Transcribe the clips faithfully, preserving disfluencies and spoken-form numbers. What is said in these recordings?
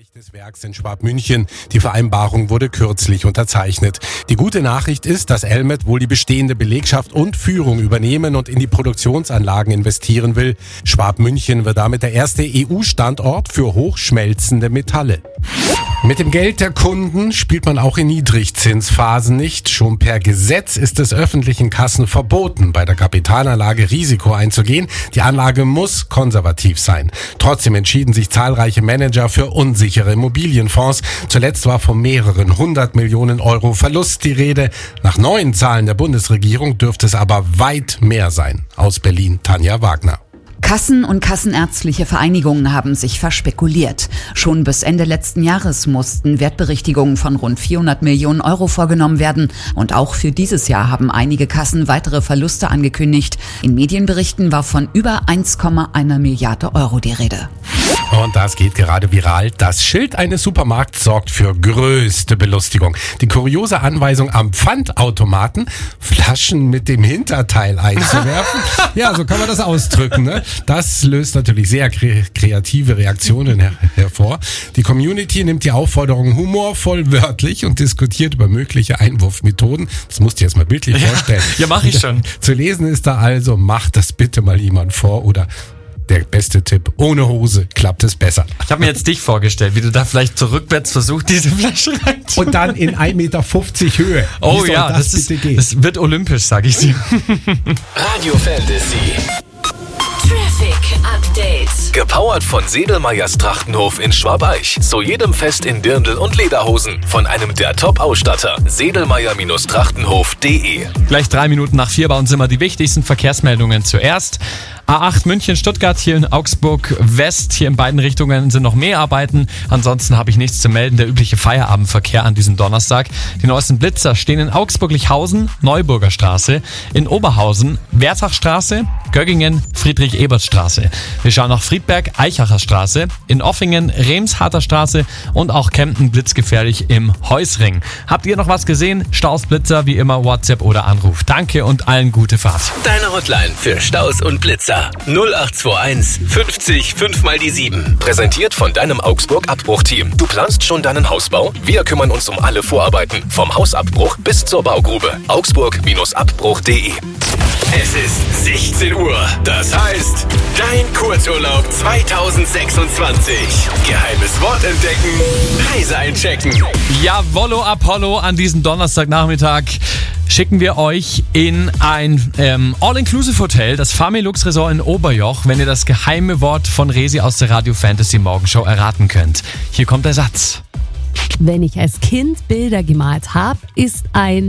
des Werks in Schwabmünchen. Die Vereinbarung wurde kürzlich unterzeichnet. Die gute Nachricht ist, dass Elmet wohl die bestehende Belegschaft und Führung übernehmen und in die Produktionsanlagen investieren will. Schwabmünchen wird damit der erste E U-Standort für hochschmelzende Metalle. Mit dem Geld der Kunden spielt man auch in Niedrigzinsphasen nicht. Schon per Gesetz ist es öffentlichen Kassen verboten, bei der Kapitalanlage Risiko einzugehen. Die Anlage muss konservativ sein. Trotzdem entschieden sich zahlreiche Manager für unsichere Immobilienfonds. Zuletzt war von mehreren hundert Millionen Euro Verlust die Rede. Nach neuen Zahlen der Bundesregierung dürfte es aber weit mehr sein. Aus Berlin, Tanja Wagner. Kassen und kassenärztliche Vereinigungen haben sich verspekuliert. Schon bis Ende letzten Jahres mussten Wertberichtigungen von rund vierhundert Millionen Euro vorgenommen werden. Und auch für dieses Jahr haben einige Kassen weitere Verluste angekündigt. In Medienberichten war von über eins Komma eins Milliarde Euro die Rede. Und das geht gerade viral. Das Schild eines Supermarkts sorgt für größte Belustigung. Die kuriose Anweisung am Pfandautomaten, Flaschen mit dem Hinterteil einzuwerfen. Ja, so kann man das ausdrücken, ne? Das löst natürlich sehr kre- kreative Reaktionen her- hervor. Die Community nimmt die Aufforderung humorvoll wörtlich und diskutiert über mögliche Einwurfmethoden. Das musst du dir jetzt mal bildlich ja, vorstellen. Ja, mach ich schon. Zu lesen ist da also, macht das bitte mal jemand vor oder der beste Tipp, ohne Hose klappt es besser. Ich habe mir jetzt dich vorgestellt, wie du da vielleicht so rückwärts versuchst, diese Flasche reinzuholen. Und dann in ein Meter fünfzig Höhe. Oh Wie soll ja, das, das, ist, bitte gehen? das wird olympisch, sag ich dir. Radio Fantasy. Traffic Update. Gepowert von Sedelmeyers Trachtenhof in Schwabeich. Zu jedem Fest in Dirndl und Lederhosen. Von einem der Top-Ausstatter. Sedelmeyer Trachtenhof punkt de. Gleich drei Minuten nach vier bei uns immer die wichtigsten Verkehrsmeldungen zuerst. A acht München, Stuttgart, hier in Augsburg West. Hier in beiden Richtungen sind noch mehr Arbeiten. Ansonsten habe ich nichts zu melden. Der übliche Feierabendverkehr an diesem Donnerstag. Die neuesten Blitzer stehen in Augsburg-Lichhausen, Neuburger Straße, in Oberhausen, Wertachstraße, Göggingen, Friedrich-Ebert-Straße. Wir schauen nach Friedberg, Eichacher Straße, in Offingen, Remsharter Straße und auch Kempten blitzgefährlich im Heusring. Habt ihr noch was gesehen? Staus, Blitzer, wie immer WhatsApp oder Anruf. Danke und allen gute Fahrt. Deine Hotline für Staus und Blitzer. null acht zwei eins fünfzig fünf mal die sieben. Präsentiert von deinem Augsburg-Abbruchteam. Du planst schon deinen Hausbau? Wir kümmern uns um alle Vorarbeiten. Vom Hausabbruch bis zur Baugrube. Augsburg Abbruch punkt de. Es ist sechzehn Uhr. Das heißt, dein Kurzurlaub zwanzig sechsundzwanzig. Geheimes Wort entdecken. Reise einchecken. Jawollo Apollo, an diesem Donnerstagnachmittag schicken wir euch in ein ähm, All-Inclusive-Hotel, das Familux Resort in Oberjoch, wenn ihr das geheime Wort von Resi aus der Radio Fantasy Morgenshow erraten könnt. Hier kommt der Satz. Wenn ich als Kind Bilder gemalt habe, ist ein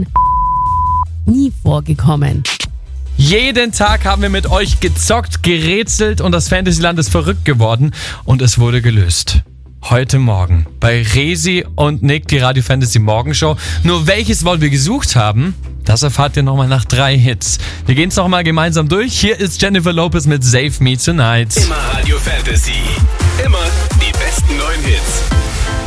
nie vorgekommen. Jeden Tag haben wir mit euch gezockt, gerätselt und das Fantasyland ist verrückt geworden und es wurde gelöst. Heute Morgen bei Resi und Nick, die Radio Fantasy Morgenshow. Nur welches Wort wir gesucht haben, das erfahrt ihr nochmal nach drei Hits. Wir gehen es nochmal gemeinsam durch. Hier ist Jennifer Lopez mit Save Me Tonight. Immer Radio Fantasy. Immer die besten neuen Hits.